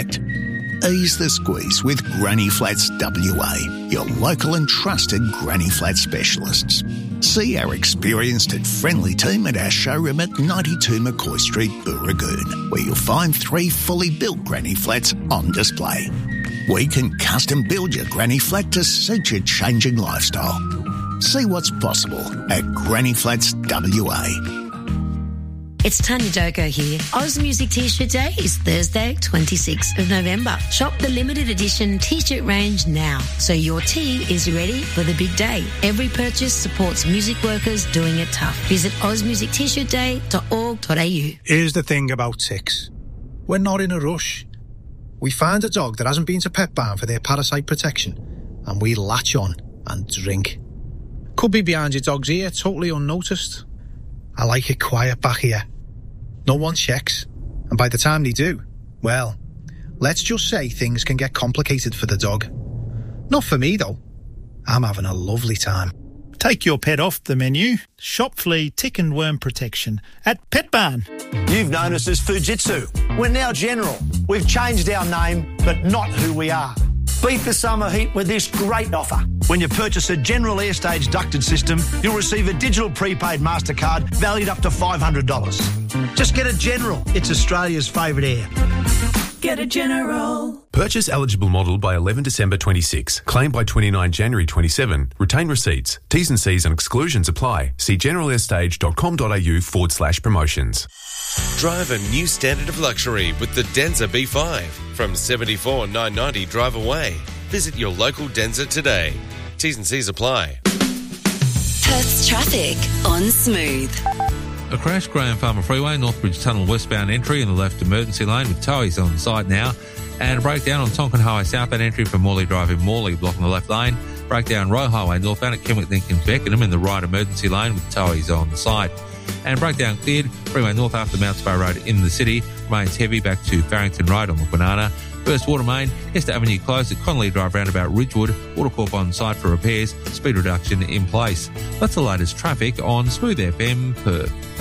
impact. Ease the squeeze with Granny Flats WA, your local and trusted Granny Flat specialists. See our experienced and friendly team at our showroom at 92 McCoy Street, Booragoon, where you'll find 3 fully built Granny Flats on display. We can custom build your Granny Flat to suit your changing lifestyle. See what's possible at Granny Flats WA. It's Tanya Doko here. Oz Music T-shirt Day is Thursday, 26th of November. Shop the limited edition T-shirt range now, so your tee is ready for the big day. Every purchase supports music workers doing it tough. Visit ozmusictshirtday.org.au. Here's the thing about ticks. We're not in a rush. We find a dog that hasn't been to Pet Barn for their parasite protection, and we latch on and drink. Could be behind your dog's ear, totally unnoticed. I like it quiet back here. No one checks, and by the time they do, well, let's just say things can get complicated for the dog. Not for me, though. I'm having a lovely time. Take your pet off the menu. Shop flea, tick and worm protection at Pet Barn. You've known us as Fujitsu. We're now General. We've changed our name, but not who we are. Beat the summer heat with this great offer. When you purchase a General Airstage ducted system, you'll receive a digital prepaid MasterCard valued up to $500. Just get a General. It's Australia's favourite air. Get a General. Purchase eligible model by 11 December 26. Claim by 29 January 27. Retain receipts. T's and C's and exclusions apply. See generalairstage.com.au/promotions. Drive a new standard of luxury with the Denza B5 from $74,990 drive away. Visit your local Denza today. T's and C's apply. Perth's traffic on Smooth. A crash, Graham Farmer Freeway, Northbridge Tunnel westbound entry in the left emergency lane with towies on site now. And a breakdown on Tonkin Highway southbound entry from Morley Drive in Morley, blocking the left lane. Breakdown Roe Highway northbound at Kenwick Lincoln Beckenham in the right emergency lane with towies on site. And breakdown cleared, freeway north after Mount Sparrow Road in the city remains heavy back to Farrington Road on the Banana. First water main, Hester Avenue closed at Connolly Drive roundabout Ridgewood. Watercorp on site for repairs, speed reduction in place. That's the latest traffic on Smooth FM Perth.